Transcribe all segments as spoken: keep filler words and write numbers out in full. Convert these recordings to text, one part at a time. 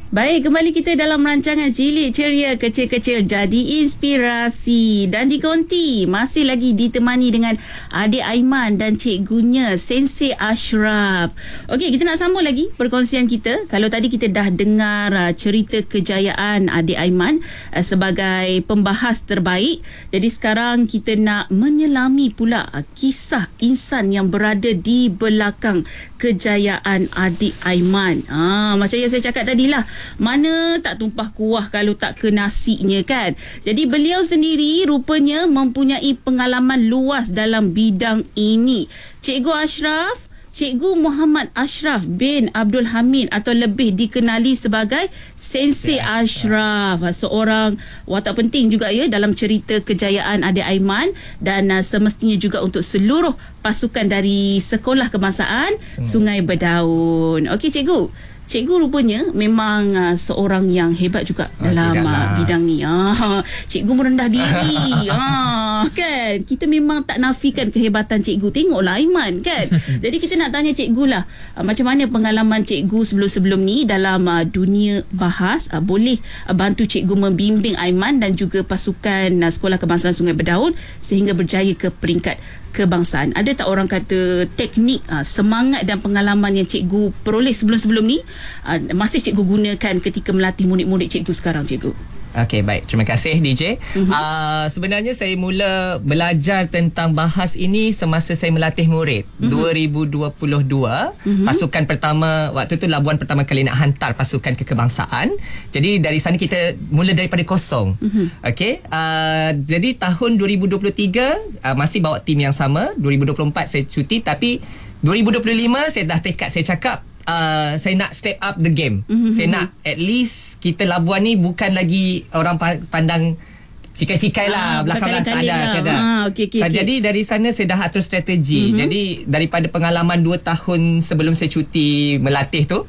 Baik, kembali kita dalam rancangan Cilik Ceria Kecil-Kecil Jadi Inspirasi. Dan di konti masih lagi ditemani dengan adik Aiman dan cikgunya Sensei Ashraf. Okey, kita nak sambung lagi perkongsian kita. Kalau tadi kita dah dengar uh, cerita kejayaan adik Aiman uh, sebagai pembahas terbaik. Jadi sekarang kita nak menyelami pula uh, kisah insan yang berada di belakang kejayaan adik Aiman. Ah, macam yang saya cakap tadilah, mana tak tumpah kuah kalau tak ke nasinya kan. Jadi beliau sendiri rupanya mempunyai pengalaman luas dalam bidang ini. Cikgu Ashraf, Cikgu Muhammad Ashraf bin Abdul Hamid atau lebih dikenali sebagai Sensei Ashraf, seorang watak penting juga ya dalam cerita kejayaan adik Aiman dan uh, semestinya juga untuk seluruh pasukan dari Sekolah Kebangsaan hmm. Sungai Berdaun. Okey cikgu, cikgu rupanya memang uh, seorang yang hebat juga oh, dalam uh, bidang ni. Ah, cikgu merendah diri. ah, kan? Kita memang tak nafikan kehebatan cikgu. Tengoklah Aiman kan. Jadi kita nak tanya cikgu lah, uh, macam mana pengalaman cikgu sebelum-sebelum ni dalam uh, dunia bahas. Uh, boleh uh, bantu cikgu membimbing Aiman dan juga pasukan uh, Sekolah Kebangsaan Sungai Berdaun sehingga berjaya ke peringkat kebangsaan. Ada tak orang kata teknik, uh, semangat dan pengalaman yang cikgu peroleh sebelum-sebelum ni uh, masih cikgu gunakan ketika melatih murid-murid cikgu sekarang, cikgu? Okey, baik. Terima kasih D J. Uh-huh. Uh, sebenarnya saya mula belajar tentang bahas ini semasa saya melatih murid. Uh-huh. dua ribu dua puluh dua, uh-huh. pasukan pertama, waktu tu labuan pertama kali nak hantar pasukan ke kebangsaan. Jadi dari sana kita mula daripada kosong. Uh-huh. Okey. Uh, jadi tahun dua ribu dua puluh tiga uh, masih bawa tim yang sama. dua ribu dua puluh empat saya cuti, tapi dua ribu dua puluh lima saya dah tekad, saya cakap Uh, saya nak step up the game. Mm-hmm. Saya nak at least kita Labuan ni bukan lagi orang pandang cikai-cikai lah, ah, belakang-belakang ada. Lah. Ah, okay, okay, so, okay. Jadi dari sana saya dah atur strategi. Mm-hmm. Jadi daripada pengalaman dua tahun sebelum saya cuti melatih tu,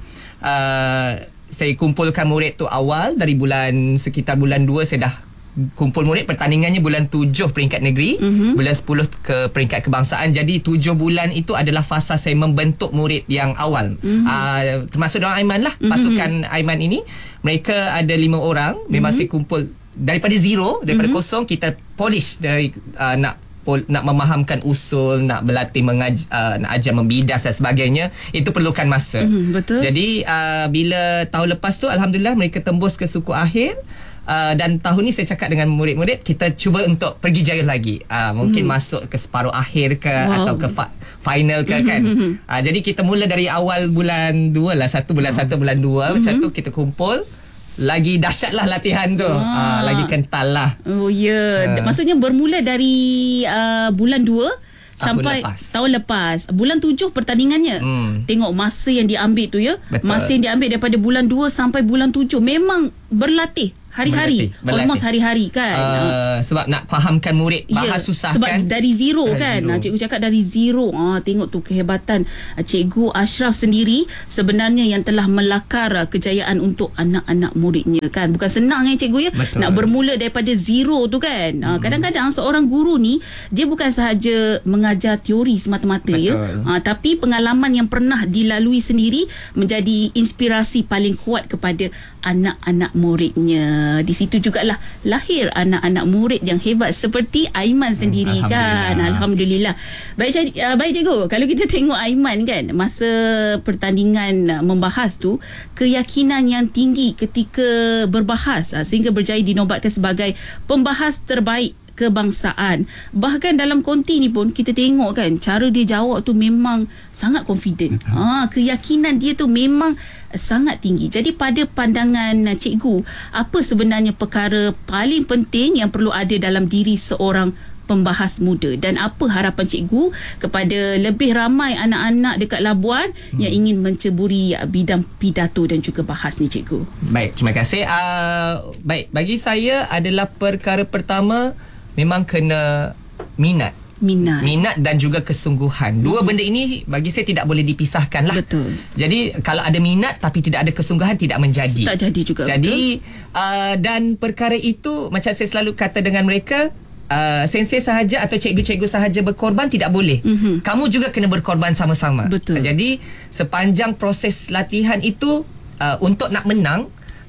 uh, saya kumpulkan murid tu awal dari bulan, sekitar bulan dua saya dah kumpul murid. Pertandingannya bulan tujuh peringkat negeri, mm-hmm. bulan sepuluh ke peringkat kebangsaan. Jadi tujuh bulan itu adalah fasa saya membentuk murid yang awal, mm-hmm. uh, termasuk dalam Aiman lah, mm-hmm. pasukan Aiman ini. Mereka ada lima orang, memang mm-hmm. saya kumpul daripada zero, daripada mm-hmm. kosong. Kita polish dari uh, nak nak memahamkan usul, nak berlatih mengaj, uh, nak ajar membidas dan sebagainya. Itu perlukan masa. Mm, betul. Jadi uh, bila tahun lepas tu alhamdulillah mereka tembus ke suku akhir. Uh, dan tahun ni saya cakap dengan murid-murid, kita cuba untuk pergi jaya lagi. Uh, mungkin hmm. masuk ke separuh akhir ke, wow. atau ke fa- final ke kan. uh, jadi kita mula dari awal bulan dua lah. Satu bulan satu bulan dua, macam tu kita kumpul. Lagi dahsyat lah latihan tu. Ah. Uh, lagi kental lah. Oh ya, yeah. uh. Maksudnya bermula dari uh, bulan dua sampai lepas. tahun lepas. Bulan tujuh pertandingannya. Hmm. Tengok masa yang diambil tu ya. Betul. Masa yang diambil daripada bulan dua sampai bulan tujuh. Memang berlatih hari-hari, berlatih, berlatih. Almost hari-hari kan. Uh, sebab nak fahamkan murid bahas yeah, susah sebab kan. Sebab dari zero dari kan. Zero. Cikgu cakap dari zero. Ah, tengok tu kehebatan Cikgu Ashraf sendiri sebenarnya yang telah melakar kejayaan untuk anak-anak muridnya kan. Bukan senang ya cikgu ya. Betul. Nak bermula daripada zero tu kan. Hmm. Ah, kadang-kadang seorang guru ni dia bukan sahaja mengajar teori semata-mata. Betul. Ya. Ah, tapi pengalaman yang pernah dilalui sendiri menjadi inspirasi paling kuat kepada anak-anak muridnya. Di situ jugalah lahir anak-anak murid yang hebat seperti Aiman sendiri. hmm, Alhamdulillah. kan Alhamdulillah. Baik, uh, baik cikgu, kalau kita tengok Aiman kan masa pertandingan uh, membahas tu, keyakinan yang tinggi ketika berbahas uh, sehingga berjaya dinobatkan sebagai pembahas terbaik kebangsaan. Bahkan dalam konti ni pun kita tengok kan cara dia jawab tu memang sangat confident. Ha, keyakinan dia tu memang sangat tinggi. Jadi pada pandangan cikgu, apa sebenarnya perkara paling penting yang perlu ada dalam diri seorang pembahas muda, dan apa harapan cikgu kepada lebih ramai anak-anak dekat Labuan hmm. yang ingin menceburi bidang pidato dan juga bahas ni cikgu? Baik, terima kasih. Uh, baik, bagi saya adalah perkara pertama memang kena minat. Minat. Minat dan juga kesungguhan. Dua hmm. benda ini bagi saya tidak boleh dipisahkan lah. Betul. Jadi kalau ada minat tapi tidak ada kesungguhan, tidak menjadi. Tak jadi juga. Jadi uh, dan perkara itu macam saya selalu kata dengan mereka, uh, sensei sahaja atau cikgu-cikgu sahaja berkorban tidak boleh. Mm-hmm. Kamu juga kena berkorban sama-sama. Betul. Jadi sepanjang proses latihan itu uh, untuk nak menang,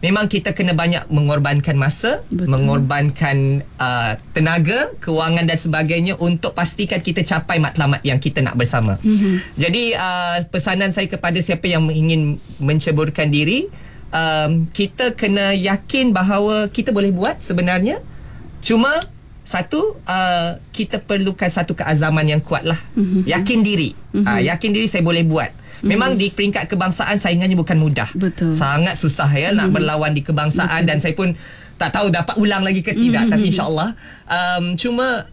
memang kita kena banyak mengorbankan masa, Betul. mengorbankan uh, tenaga, kewangan dan sebagainya untuk pastikan kita capai matlamat yang kita nak bersama. Mm-hmm. Jadi uh, pesanan saya kepada siapa yang ingin menceburkan diri, um, kita kena yakin bahawa kita boleh buat sebenarnya. Cuma satu, uh, kita perlukan satu keazaman yang kuat lah. Mm-hmm. Yakin diri. Mm-hmm. Uh, yakin diri saya boleh buat. Memang mm-hmm. di peringkat kebangsaan saingannya bukan mudah. Betul. Sangat susah ya mm-hmm. nak berlawan di kebangsaan. Betul. Dan saya pun tak tahu dapat ulang lagi ke tidak. Mm-hmm. Tapi insyaAllah. Um, cuma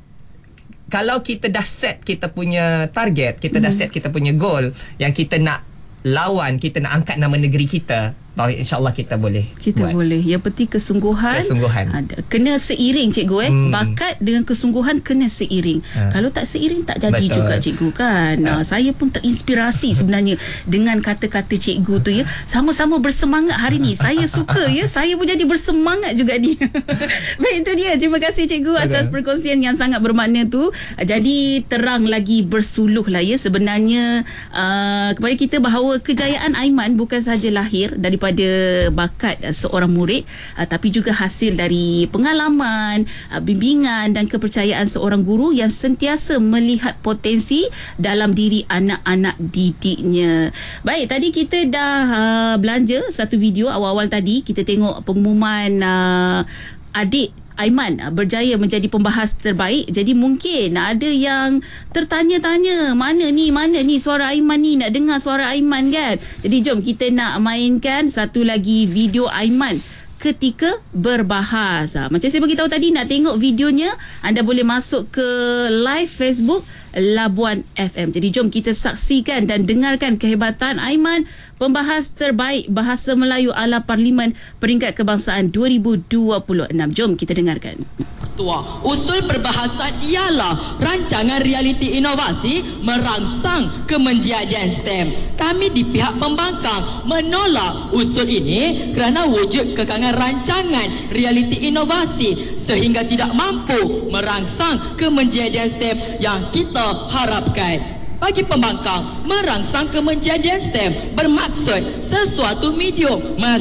kalau kita dah set kita punya target, kita mm-hmm. dah set kita punya goal yang kita nak lawan, kita nak angkat nama negeri kita, bahawa insyaAllah kita boleh Kita buat. boleh. Yang penting kesungguhan, kesungguhan. Ada. Kena seiring cikgu eh. Hmm. Bakat dengan kesungguhan kena seiring. Ha. Kalau tak seiring tak jadi Betul. juga cikgu kan. Ha. Saya pun terinspirasi sebenarnya dengan kata-kata cikgu tu ya. Sama-sama bersemangat hari ni. Saya suka ya. Saya pun jadi bersemangat juga ni. Baik, itu dia. Terima kasih cikgu atas perkongsian yang sangat bermakna tu. Jadi terang lagi bersuluh lah ya sebenarnya uh, kepada kita bahawa kejayaan Aiman bukan sahaja lahir daripada pada bakat uh, seorang murid uh, tapi juga hasil dari pengalaman, uh, bimbingan dan kepercayaan seorang guru yang sentiasa melihat potensi dalam diri anak-anak didiknya. Baik, tadi kita dah uh, belanja satu video awal-awal tadi. Kita tengok pengumuman uh, adik Aiman berjaya menjadi pembahas terbaik. Jadi mungkin ada yang tertanya-tanya, mana ni, mana ni suara Aiman ni, nak dengar suara Aiman kan. Jadi jom kita nak mainkan satu lagi video Aiman ketika berbahas. Macam saya beritahu tadi, nak tengok videonya anda boleh masuk ke live Facebook Labuan F M. Jadi jom kita saksikan dan dengarkan kehebatan Aiman, pembahas terbaik bahasa Melayu ala Parlimen peringkat kebangsaan dua ribu dua puluh enam. Jom kita dengarkan. Tua, usul perbahasan ialah rancangan realiti inovasi merangsang kemenjadian STEM. Kami di pihak pembangkang menolak usul ini kerana wujud kekangan rancangan realiti inovasi sehingga tidak mampu merangsang kemenjadian STEM yang kita harapkan. Bagi pembangkang, merangsang kemenjadian STEM bermaksud sesuatu medium mas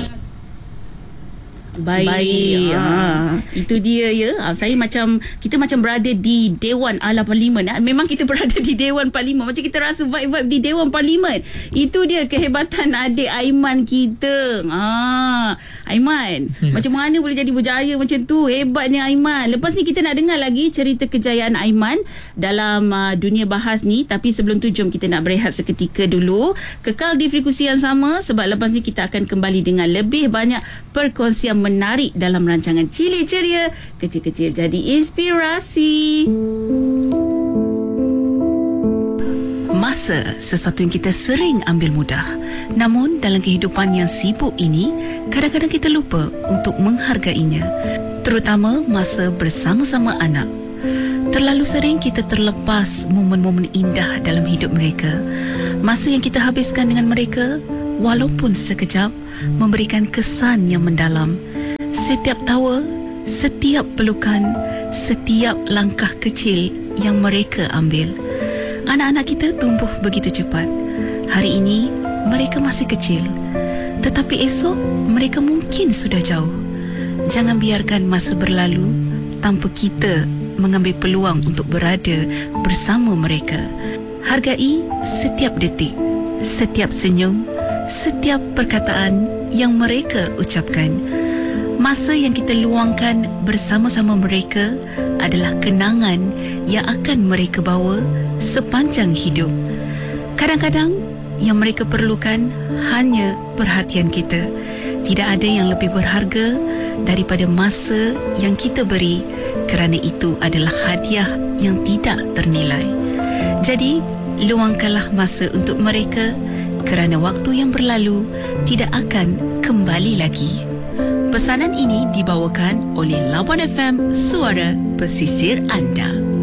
Baik, Baik. Ha. Itu dia ya. Ha. Saya macam kita macam berada di Dewan ala Parlimen. Ha. Memang kita berada di Dewan Parlimen. Macam kita rasa vibe-vibe di Dewan Parlimen. Itu dia kehebatan adik Aiman kita. Ha. Aiman, hmm. macam mana boleh jadi berjaya macam tu? Hebatnya Aiman. Lepas ni kita nak dengar lagi cerita kejayaan Aiman dalam uh, dunia bahas ni. Tapi sebelum tu jom kita nak berehat seketika dulu. Kekal di frekuensi yang sama sebab lepas ni kita akan kembali dengan lebih banyak perkongsian menarik dalam rancangan Cilik Ceria, kecil-kecil jadi inspirasi. Masa sesuatu yang kita sering ambil mudah. Namun dalam kehidupan yang sibuk ini, kadang-kadang kita lupa untuk menghargainya. Terutama masa bersama-sama anak. Terlalu sering kita terlepas momen-momen indah dalam hidup mereka. Masa yang kita habiskan dengan mereka, walaupun sekejap, memberikan kesan yang mendalam. Setiap tawa, setiap pelukan, setiap langkah kecil yang mereka ambil. Anak-anak kita tumbuh begitu cepat. Hari ini, mereka masih kecil. Tetapi esok, mereka mungkin sudah jauh. Jangan biarkan masa berlalu tanpa kita mengambil peluang untuk berada bersama mereka. Hargai setiap detik, setiap senyum, setiap perkataan yang mereka ucapkan. Masa yang kita luangkan bersama-sama mereka adalah kenangan yang akan mereka bawa sepanjang hidup. Kadang-kadang yang mereka perlukan hanya perhatian kita. Tidak ada yang lebih berharga daripada masa yang kita beri, kerana itu adalah hadiah yang tidak ternilai. Jadi, luangkanlah masa untuk mereka kerana waktu yang berlalu tidak akan kembali lagi. Pesanan ini dibawakan oleh Labuan F M, suara pesisir anda.